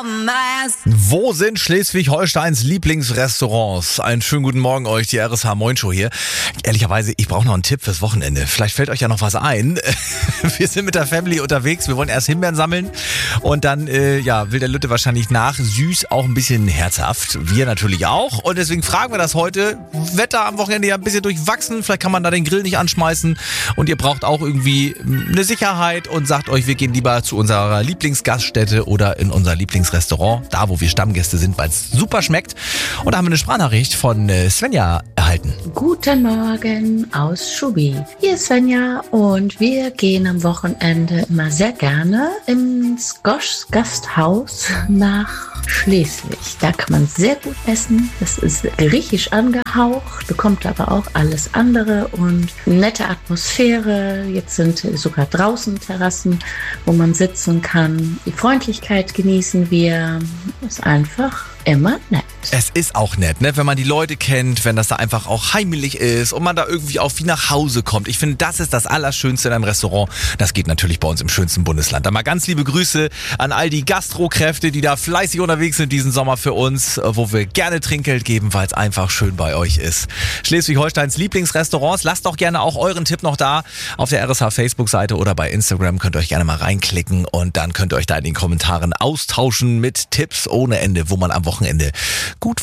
Wo sind Schleswig-Holsteins Lieblingsrestaurants? Einen schönen guten Morgen euch, die RSH Moin Show hier. Ehrlicherweise, ich brauche noch einen Tipp fürs Wochenende. Vielleicht fällt euch ja noch was ein. Wir sind mit der Family unterwegs. Wir wollen erst Himbeeren sammeln und dann will der Lütte wahrscheinlich nach. Süß, auch ein bisschen herzhaft. Wir natürlich auch. Und deswegen fragen wir das heute. Wetter am Wochenende ja ein bisschen durchwachsen. Vielleicht kann man da den Grill nicht anschmeißen. Und ihr braucht auch irgendwie eine Sicherheit und sagt euch, wir gehen lieber zu unserer Lieblingsgaststätte oder in unser Lieblingsrestaurant. Da, wo wir Stammgäste sind, weil es super schmeckt. Und da haben wir eine Sprachnachricht von Svenja erhalten. Guten Morgen aus Schubi. Hier ist Svenja und wir gehen am Wochenende immer sehr gerne ins Goschs Gasthaus nach Schleswig. Da kann man sehr gut essen. Das ist griechisch angehaucht, bekommt aber auch alles andere und nette Atmosphäre. Jetzt sind sogar draußen Terrassen, wo man sitzen kann. Die Freundlichkeit genießen wir. Ist einfach immer nett. Es ist auch nett, ne? Wenn man die Leute kennt, wenn das da einfach auch heimelig ist und man da irgendwie auch wie nach Hause kommt. Ich finde, das ist das Allerschönste in einem Restaurant. Das geht natürlich bei uns im schönsten Bundesland. Da mal ganz liebe Grüße an all die Gastrokräfte, die da fleißig unterwegs sind diesen Sommer für uns, wo wir gerne Trinkgeld geben, weil es einfach schön bei euch ist. Schleswig-Holsteins Lieblingsrestaurants. Lasst doch gerne auch euren Tipp noch da auf der RSH Facebook-Seite oder bei Instagram. Könnt ihr euch gerne mal reinklicken und dann könnt ihr euch da in den Kommentaren austauschen mit Tipps ohne Ende, wo man am Wochenende gut